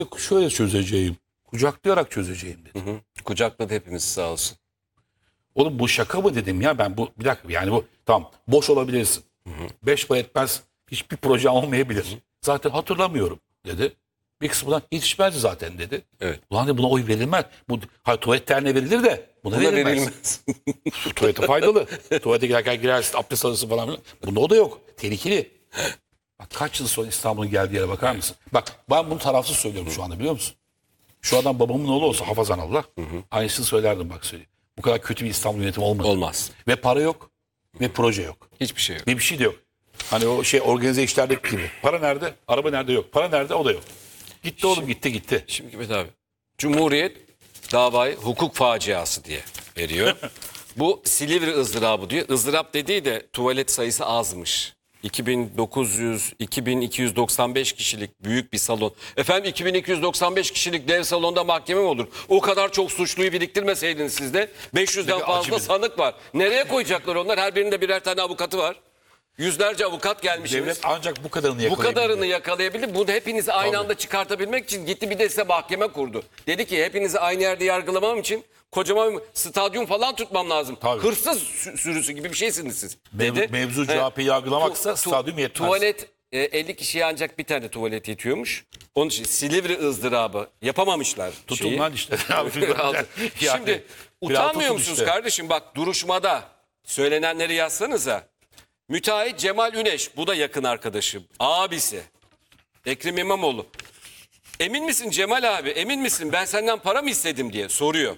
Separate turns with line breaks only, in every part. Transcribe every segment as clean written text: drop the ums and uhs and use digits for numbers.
Şöyle çözeceğim. Kucaklayarak çözeceğim dedim.
Hı hı. Kucakladı hepimiz sağ olsun.
Oğlum bu şaka mı dedim ya ben bu bir dakika yani bu tamam boş olabilirsin. 5 para etmez hiçbir proje olmayabilir. Zaten hatırlamıyorum dedi. Bir kısmı da yetişmez zaten dedi.
Evet.
Ulan de buna oy verilmez. Bu tuvalet derneğine verilir de buna
Buna
verilmez.
verilmez.
Tuvalete faydalı. Tuvalete girerken girersin abdest alırsın falan filan. Bunda o da yok. Tehlikeli. Bak kaç yıl sonra İstanbul'un geldiği yere bakar mısın? Bak ben bunu tarafsız söylüyorum şu anda biliyor musun? Şu adam babamın oğlu olsa hafazan Allah. Aynısını söylerdim bak söyleyeyim. Bu kadar kötü bir İstanbul yönetimi olmadı.
Olmaz.
Ve para yok. Ve proje yok.
Hiçbir şey yok.
Ve bir şey de yok. Hani o şey organize işlerdeki gibi. Para nerede? Araba nerede? Yok. Para nerede? O da yok. Gitti oğlum gitti.
Şimdi Hikmet abi. Cumhuriyet davayı hukuk faciası diye veriyor. Bu Silivri ızdırabı diyor. Izdırap dediği de tuvalet sayısı azmış. 2295 kişilik büyük bir salon. Efendim 2295 kişilik dev salonda mahkeme mi olur? O kadar çok suçluyu biriktirmeseydiniz sizde 500'den
Peki,
fazla
acı bir-
sanık var. Nereye koyacaklar onlar? Her birinde birer tane avukatı var. Yüzlerce avukat gelmişsiniz.
Devlet ancak bu kadarını
Bu
yakalayabilir.
kadarını yakalayabildi. Bunu hepinizi aynı anda çıkartabilmek için gitti bir de size mahkeme kurdu. Dedi ki hepinizi aynı yerde yargılamam için kocaman bir stadyum falan tutmam lazım.
Tabii.
Hırsız sürüsü gibi bir şeysiniz siz. Dedi.
Mevzu CHP'yi yargılamaksa
Tu-
stadyum yetmez.
Tuvalet 50 kişiye ancak bir tane tuvalet yetiyormuş. Onun için Silivri ızdırabı yapamamışlar.
Tutun lan işte.
Şimdi utanmıyor musunuz kardeşim? Bak duruşmada söylenenleri yazsanıza. Müteahhit Cemal Üneş, bu da yakın arkadaşım, abisi. Ekrem İmamoğlu. Emin misin Cemal abi, emin misin ben senden para mı istedim diye soruyor.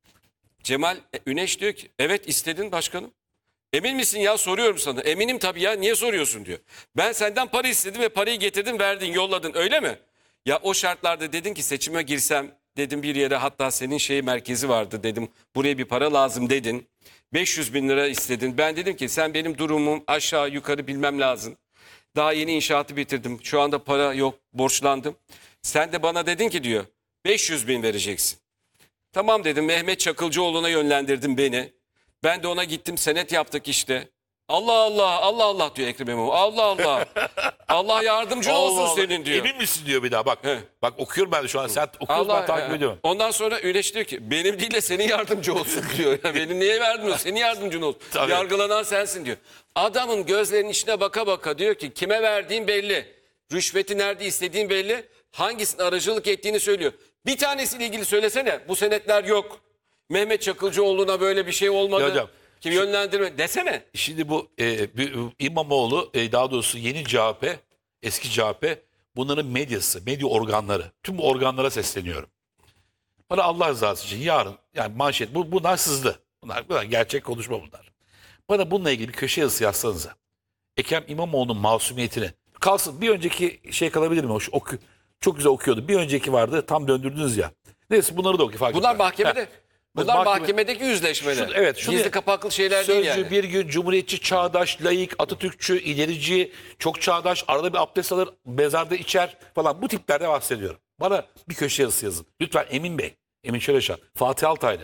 Cemal Üneş diyor ki evet istedin başkanım. Emin misin ya soruyorum sana. Eminim tabii ya niye soruyorsun diyor. Ben senden para istedim ve parayı getirdin verdin yolladın öyle mi? Ya o şartlarda dedin ki seçime girsem dedim bir yere hatta senin merkezi vardı dedim. Buraya bir para lazım dedin. 500 bin lira istedin. Ben dedim ki sen benim durumum aşağı yukarı bilmem lazım. Daha yeni inşaatı bitirdim. Şu anda para yok borçlandım. Sen de bana dedin ki diyor 500 bin vereceksin. Tamam dedim Mehmet Çakılcıoğlu'na yönlendirdin beni. Ben de ona gittim senet yaptık işte. Allah Allah Allah Allah diyor Ekrem İmamoğlu. Allah Allah. Allah yardımcın olsun senin diyor.
Emin misin diyor bir daha bak.
He.
Bak okuyorum ben de şu an. Sen okuyorsun ben takip ediyorum.
Ondan sonra Üneş diyor ki benim değil de senin yardımcı olsun diyor. Ya benim niye verdin o? Senin yardımcın olsun.
Tabii.
Yargılanan sensin diyor. Adamın gözlerinin içine baka baka diyor ki kime verdiğin belli. Rüşveti nerede istediğin belli. Hangisinin aracılık ettiğini söylüyor. Bir tanesiyle ilgili söylesene. Bu senetler yok. Mehmet Çakılcıoğlu'na böyle bir şey olmadı.
Ya hocam,
Kim yönlendirme desene.
Şimdi bu İmamoğlu daha doğrusu yeni CHP, eski CHP bunların medyası, medya organları. Tüm bu organlara sesleniyorum. Bana Allah rızası için yarın yani manşet bunlar sızdı. Bunlar gerçek konuşma bunlar. Bana bununla ilgili bir köşe yazısı yazsanıza. Ekrem İmamoğlu'nun masumiyetini kalsın. Bir önceki şey kalabilir mi? Çok güzel okuyordu. Bir önceki vardı tam döndürdünüz ya. Neyse bunları da okuyun.
Bunlar mahkemede. Bunlar
Mahkeme-
mahkemedeki yüzleşmeler.
Evet, şunu-
Gizli kapaklı şeyler değil
Sözcü,
yani.
bir gün cumhuriyetçi, çağdaş, laik, Atatürkçü, ilerici, çok çağdaş, arada bir abdest alır, mezarda içer falan bu tiplerde bahsediyorum. Bana bir köşe yazısı yazın. Lütfen Emin Bey, Emin Çeleşan, Fatih Altaylı,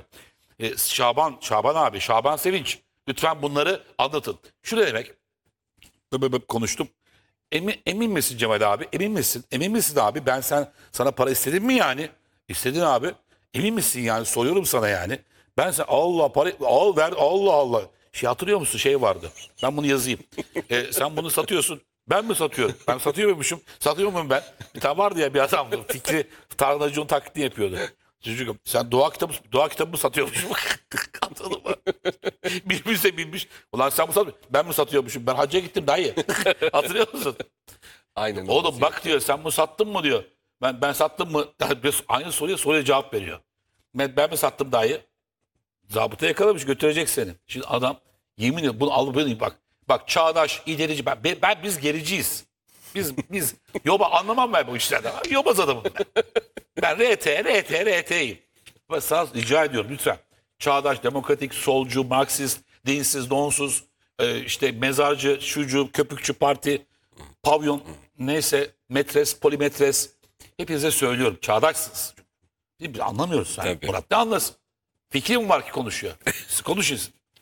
Şaban abi, Şaban Sevinç. Lütfen bunları anlatın. Şu ne demek? Konuştum. Emin misin Cemal abi? Emin misin? Emin misin abi? Ben sana para istedim mi yani? İstedin abi. Emin misin yani? Soruyorum sana yani. Ben sen Allah para al ver Allah Allah. Hatırlıyor musun? Şey vardı. Ben bunu yazayım. Sen bunu satıyorsun. Ben mi satıyorum? Ben satıyor muymuşum? Satıyor muyum ben? Bir tane vardı ya bir adam. Fikri Tarlacı'nın taklidini yapıyordu. Çocuğum sen doğa kitabı mı satıyormuşum? Anladın mı? Bilmiş de bilmiş. Ulan sen mi satıyorsun? Ben mi satıyormuşum? Ben hacca gittim dayı. Hatırlıyor musun?
Aynen.
Oğlum bak diyor sen bunu sattın mı diyor. Ben sattım mı? Aynı soruya cevap veriyor. Ben mi sattım dayı? Zabıta yakalamış götürecek seni. Şimdi adam yemin ediyorum bunu alıp böyle bak. Bak çağdaş, ilerici biz gericiyiz. Biz yoba anlamam ben bu işlerden. Yobaz adamım ben. Ben RT'yim. Ve sana rica ediyorum lütfen. Çağdaş, demokratik, solcu, Marksist, dinsiz, donsuz, işte mezarcı, şucu, köpükçü parti, pavyon, neyse metres, polimetres. Hepinize söylüyorum. Çağdaşsınız. Biz anlamıyoruz.
Tabii.
Murat ne anlasın? Fikrim var ki konuşuyor. Siz konuşun.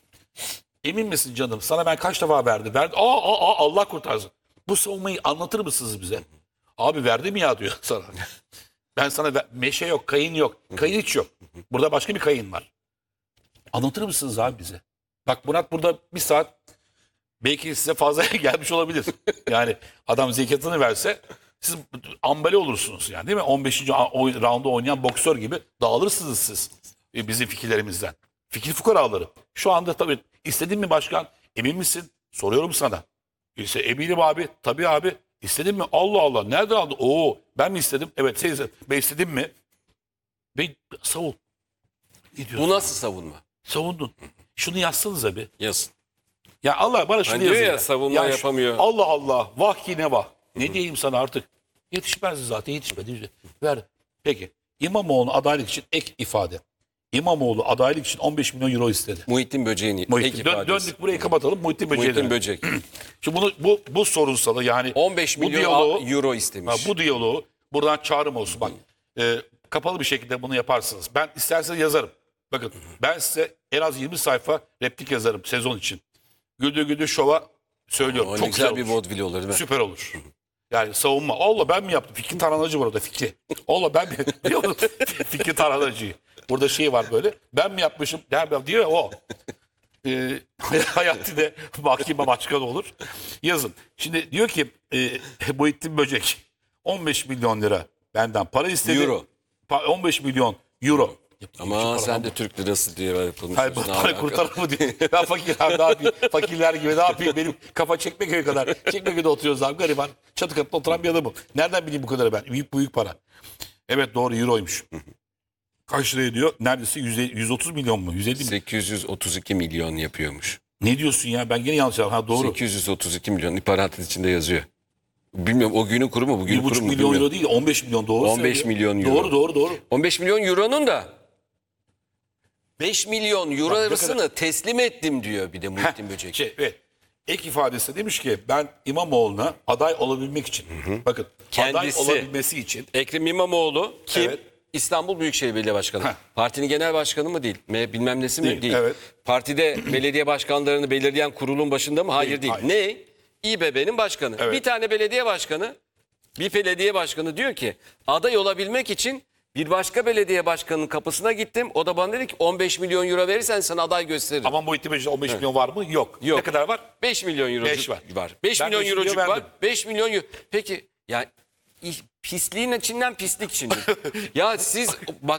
Emin misin canım? Sana ben kaç defa verdim? Allah kurtarsın. Bu savunmayı anlatır mısınız bize? Abi verdim ya diyor sana. Ben sana meşe yok, kayın yok. Kayın hiç yok. Burada başka bir kayın var. Anlatır mısınız abi bize? Bak Murat burada bir saat belki size fazla gelmiş olabilir. Yani adam zekatını verse siz ambale olursunuz yani değil mi? 15. roundda oynayan boksör gibi dağılırsınız siz bizim fikirlerimizden. Fikir fukaraları. Şu anda tabii istedin mi başkan? Emin misin? Soruyorum sana. İşte eminim abi. Tabii abi. İstedin mi? Allah Allah. Nereden aldın? Oo ben mi istedim? Evet sen istedin. Ben istedim mi? Ve savun. Ne diyorsun?
Bu nasıl savunma?
Savundun. Şunu yazsanız abi.
Yazın.
Ya Allah bana şunu
Hani diyor
yazın.
ya, savunma yapamıyor.
Allah Allah. Vah yine vah. Ne diyeyim sana artık? Yetişmez zaten yetişmedi. Ver. Peki. İmamoğlu adaylık için ek ifade. İmamoğlu adaylık için 15 milyon euro istedi.
Muhittin Böceğin
Muhittin.
ek ifadesi.
Döndük burayı kapatalım. Muhittin Böceğe
Muhittin
dönelim.
Böcek.
Şimdi bu sorunsalı yani
15
bu
milyon
diyaloğu-
euro istemiş.
bu diyaloğu buradan çağrım olsun. Bak kapalı bir şekilde bunu yaparsınız. Ben isterseniz yazarım. Bakın ben size en az 20 sayfa replik yazarım sezon için. Güldür Güldür Şov'a söylüyorum.
O ne
Çok
güzel bir
güzel olur.
vaudeville olur değil mi?
Süper olur. Yani savunma. Allah ben mi yaptım? Fikri Tarhanacı var orada Fikri. Allah ben mi? Biliyor musun? Fikri Tarhanacı'yı. Burada şey var böyle. Ben mi yapmışım? Diyor ya o. Hayati de mahkeme başkanı olur. Yazın. Şimdi diyor ki Muhittin Böcek 15 milyon lira benden para istedi.
Euro.
15 milyon euro.
Ama sen de Türk lirası diye böyle
Hayır,
konuşuyorsun.
para kurtarır mı diye. Ben fakir abi ne yapayım? Fakirler gibi ne yapayım? Benim kafa Çekmeköy'e kadar. Çekmeköy'de oturuyoruz abi gariban. Çatı katında oturan bir adamım. Nereden bileyim bu kadarı ben? Büyük para. Evet doğru euroymuş. Kaç lira ediyor? Neredeyse 130 milyon mu? 150 mi?
832 milyon yapıyormuş.
Ne diyorsun ya? Ben gene yanlış anladım. Ha doğru.
832 milyon parantez içinde yazıyor. Bilmiyorum o günün kuru mu? Bugünün
1,5
kuru mu?
milyon
Bilmiyorum.
euro değil 15 milyon doğru
15
söylüyor.
milyon euro.
Doğru.
15 milyon euronun da 5 milyon euro
Bak, ne
arasını teslim ettim diyor bir de Muhittin Böcek.
Evet. Ek ifadesi demiş ki ben İmamoğlu'na aday olabilmek için. Bakın
Kendisi.
aday olabilmesi için.
Ekrem İmamoğlu kim?
Evet.
İstanbul Büyükşehir Belediye Başkanı.
Heh.
Partinin genel başkanı mı değil? Bilmem nesi mi?
Değil,
Değil.
evet.
Partide belediye başkanlarını belirleyen kurulun başında mı? Hayır değil.
hayır.
Ne? İBB'nin başkanı.
Evet.
Bir tane belediye başkanı, bir belediye başkanı diyor ki aday olabilmek için bir başka belediye başkanının kapısına gittim. O da bana dedi ki 15 milyon euro verirsen sana aday gösteririm.
Ama Muhittin Böcek'te 15 milyon var mı? Yok.
Yok.
Ne kadar var?
5 milyon euro
5 var.
5
Ben
milyon
5
eurocuk
milyon
var.
verdim.
5 milyon euro. Peki yani pisliğin içinden pislik şimdi. Ya siz bak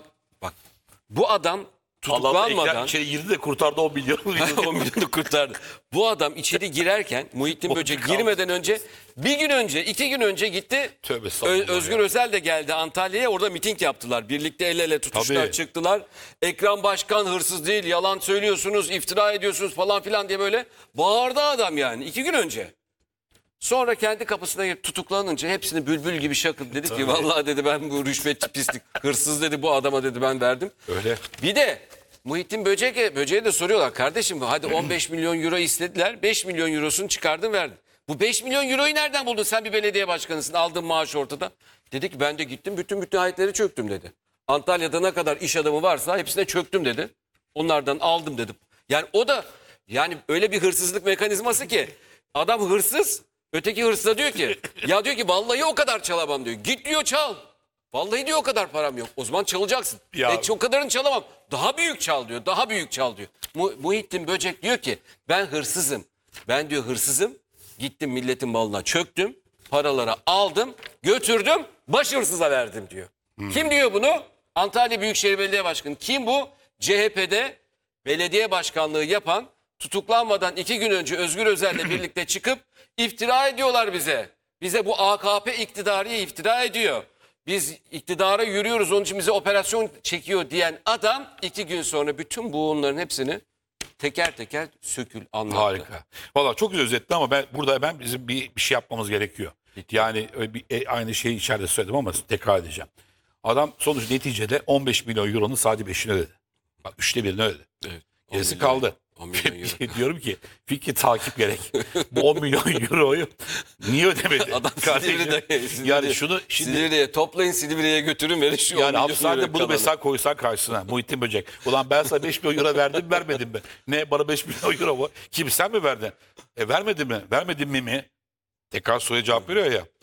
bu adam
Allah'tan Ekrem
tutuklanmadan
içeri girdi de kurtardı 10 milyon.
10 milyonu kurtardı. Bu adam içeri girerken Muhittin Böcek
kaldı.
girmeden önce bir gün önce 2 gün önce gitti.
Tövbe estağfurullah
Özgür
ya.
Özel de geldi Antalya'ya, orada miting yaptılar. Birlikte el ele tutuştular,
Tabii.
çıktılar. Ekrem Başkan hırsız değil, yalan söylüyorsunuz, iftira ediyorsunuz falan filan diye böyle bağırdı adam yani 2 gün önce. Sonra kendi kapısına girip tutuklanınca hepsini bülbül gibi şakıp dedi ki vallahi dedi ben bu rüşvetçi pislik hırsız dedi bu adama dedi ben verdim.
Öyle.
Bir de Muhittin Böcek'e de soruyorlar kardeşim hadi 15 milyon euro istediler 5 milyon eurosunu çıkardın verdin. Bu 5 milyon euroyu nereden buldun sen bir belediye başkanısın aldığın maaş ortada. Dedi ki ben de gittim bütün müteahhitleri çöktüm dedi. Antalya'da ne kadar iş adamı varsa hepsine çöktüm dedi. Onlardan aldım dedim. Yani o da yani öyle bir hırsızlık mekanizması ki adam hırsız öteki hırsıza diyor ki ya diyor ki vallahi o kadar çalamam diyor. Git diyor çal. Vallahi diyor o kadar param yok. O zaman çalacaksın.
Ya-
O kadarını çalamam. Daha büyük çal diyor. Daha büyük çal diyor. Muhittin Böcek diyor ki ben hırsızım. Ben diyor hırsızım. Gittim milletin malına çöktüm. Paraları aldım. Götürdüm. Baş hırsıza verdim diyor. Kim diyor bunu? Antalya Büyükşehir Belediye Başkanı. Kim bu? CHP'de belediye başkanlığı yapan tutuklanmadan 2 gün önce Özgür Özel'le birlikte çıkıp iftira ediyorlar bize. Bize bu AKP iktidarı iftira ediyor. Biz iktidara yürüyoruz onun için bize operasyon çekiyor diyen adam 2 gün sonra bütün bunların hepsini teker teker sökül anlattı.
Harika. Valla çok güzel özetti ama burada bizim bir şey yapmamız gerekiyor. Yani aynı şeyi içeride söyledim ama tekrar edeceğim. Adam sonuç neticede 15 milyon euronun sadece 5'ini ödedi. Bak 3'te 1'ini ödedi.
Evet, 10
Gerisi
milyon,
kaldı.
10 milyon euro.
Diyorum ki Fikri takip gerek. Bu 10 milyon euroyu niye ödemedi?
Adam
Kardeşim, yani şunu şimdi
Silivri'ye toplayın Silivri'ye götürün verin şu 10
yani
milyon
hapishanede
euro
bunu
kalanı.
mesela koysan karşısına Muhittin Böcek. Ulan ben sana 5 milyon euro verdim mi vermedim mi? Ne bana 5 milyon euro mu? Kim sen mi verdin? Vermedin mi? Vermedin mi mi? Tekrar soruya cevap veriyor ya.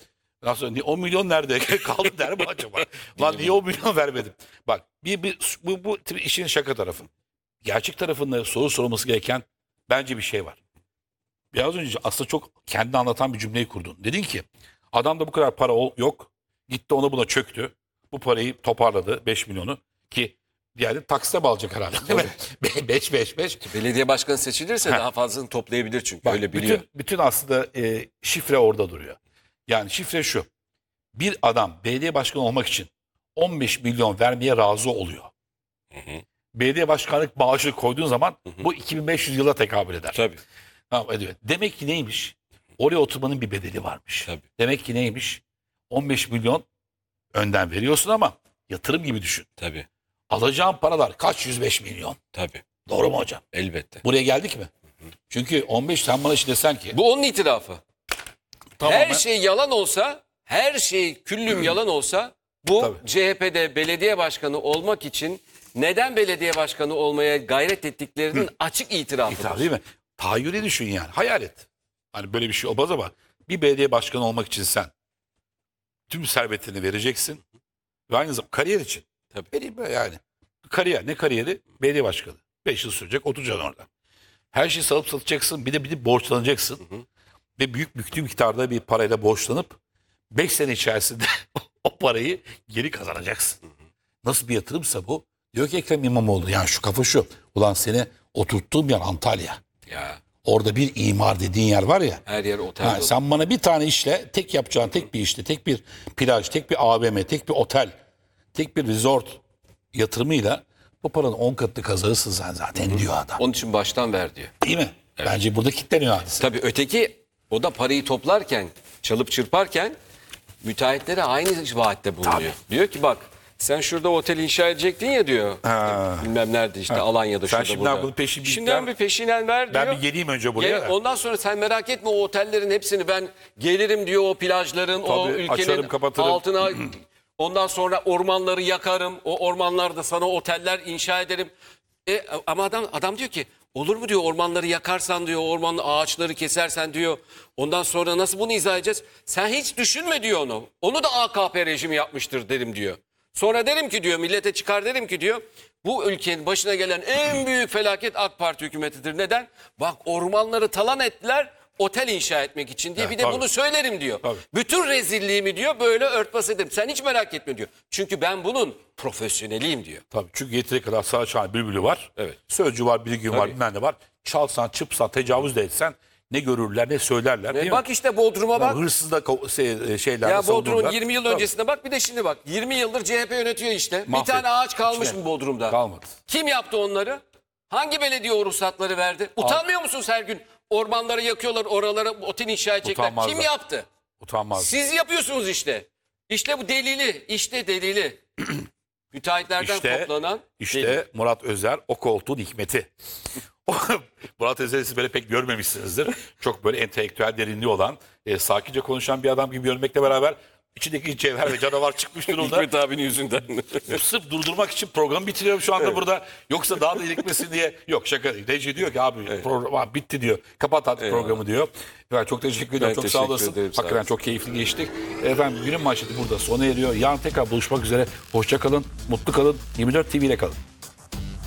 Ondan sonra 10 milyon nerede kaldı der mi acaba? Lan niye 10 milyon vermedim? Bak bu işin şaka tarafı. Gerçek tarafında soru sorulması gereken bence bir şey var. Biraz önce aslında çok kendini anlatan bir cümleyi kurdun. Dedin ki adamda bu kadar para yok. Gitti ona buna çöktü. Bu parayı toparladı 5 milyonu ki yani taksite bağlayacak herhalde değil mi? 5.
Belediye başkanı seçilirse daha fazlasını toplayabilir çünkü
Bak,
öyle biliyor.
bütün aslında şifre orada duruyor. Yani şifre şu. Bir adam belediye başkanı olmak için 15 milyon vermeye razı oluyor. Belediye başkanlık maaşı koyduğun zaman bu 2500 yıla tekabül eder.
Tabii.
Tamam, ediyor. Demek ki neymiş? Oraya oturmanın bir bedeli varmış.
Tabii.
Demek ki neymiş? 15 milyon önden veriyorsun ama yatırım gibi düşün.
Tabii.
Alacağın paralar kaç 105 milyon.
Tabii.
Doğru mu hocam?
Elbette.
Buraya geldik mi? Çünkü 15 sen bana şimdi desen ki
Bu onun itirafı.
tamamen,
Her şey yalan olsa, her şey küllüm yalan olsa bu
Tabii.
CHP'de belediye başkanı olmak için neden belediye başkanı olmaya gayret ettiklerinin açık itirafıdır.
değil mi? Tahayyülü düşün yani. Hayal et. Hani böyle bir şey olmaz ama bir belediye başkanı olmak için sen tüm servetini vereceksin. Ve aynı zamanda kariyer için.
Tabii.
Vereyim mi yani? Kariyer. Ne kariyeri? Belediye başkanı. 5 yıl sürecek. Oturacaksın orada. Her şeyi salıp satacaksın. Bir de borçlanacaksın. Ve büyük miktarda bir parayla borçlanıp 5 sene içerisinde o parayı geri kazanacaksın. Nasıl bir yatırımsa bu. Diyor ki Ekrem İmamoğlu yani şu kafa şu. Ulan seni oturttuğum yer Antalya.
Ya
Orada bir imar dediğin yer var ya.
her yer otel
Ha,
dolu.
sen bana bir tane işle tek yapacağın tek bir işte tek bir plaj, tek bir AVM, tek bir otel, tek bir resort yatırımıyla bu paranın 10 katını kazanırsın sen zaten diyor adam.
Onun için baştan ver diyor.
Değil mi? Bence burada kilitleniyor hadise.
Tabii öteki o da parayı toplarken, çalıp çırparken müteahhitlere aynı vaatte bulunuyor.
Tabii.
Diyor ki bak sen şurada otel inşa edecektin ya diyor. Bilmem nerede işte Alanya'da
Sen
şurada
şimdiden
burada.
bunu peşin
Şimdiden bir peşinen ver diyor.
Ben bir geleyim önce buraya. da.
Ondan sonra sen merak etme o otellerin hepsini ben gelirim diyor o plajların o
Tabii,
ülkenin
açarım, kapatırım.
altına ondan sonra ormanları yakarım. O ormanlarda sana oteller inşa ederim. Ama adam diyor ki olur mu diyor ormanları yakarsan diyor ormanlı ağaçları kesersen diyor. Ondan sonra nasıl bunu izah edeceğiz? Sen hiç düşünme diyor onu. Onu da AKP rejimi yapmıştır derim diyor. Sonra derim ki diyor millete çıkar derim ki diyor bu ülkenin başına gelen en büyük felaket AK Parti hükümetidir. Neden? Bak ormanları talan ettiler otel inşa etmek için diye bir de
tabii.
bunu söylerim diyor.
Tabii.
Bütün rezilliğimi diyor böyle örtbas ederim. Sen hiç merak etme diyor. Çünkü ben bunun profesyoneliyim diyor.
Tabii çünkü yeteri kadar sağ çağın bülbülü var.
Evet.
Sözcü var, bilgi var,
Tabii.
bilmem ne var. Çalsan, çıpsan, tecavüz de etsen ne görürler ne söylerler değil
Bak
mi?
işte Bodrum'a bak.
Hırsız da şeyler
Ya Bodrum'un
savunurlar.
20 yıl
Tabii.
öncesine bak bir de şimdi bak. 20 yıldır CHP yönetiyor işte.
Mahvet.
Bir tane ağaç kalmış
İşte.
mı Bodrum'da?
Kalmadı.
Kim yaptı onları? Hangi belediye o ruhsatları verdi? Utanmıyor musunuz her gün? Ormanları yakıyorlar, oralara otel inşa edecekler.
Utanmazlar.
Kim yaptı?
Utanmaz.
Siz yapıyorsunuz işte. İşte bu delili, işte delili. Müteahhitlerden toplanan
İşte
delil.
Murat Özer o koltuğun hikmeti. Murat Özer'i siz böyle pek görmemişsinizdir. Çok böyle entelektüel derinliği olan, sakince konuşan bir adam gibi görmekle beraber içindeki cevher ve canavar çıkmış durumda.
Hikmet abinin yüzünden.
Sırf durdurmak için programı bitiriyorum şu anda burada. Yoksa daha da ilikmesin diye. Yok şaka değil. Reji diyor ki abi program bitti diyor. Kapat artık programı diyor. Evet, çok teşekkür ederim. Çok sağ
teşekkür
olasın.
ederim, sağ
Hakikaten
olasın.
çok keyifli geçtik. Efendim günün manşeti burada sona eriyor. Yarın tekrar buluşmak üzere. Hoşça kalın, mutlu kalın. 24 TV ile kalın.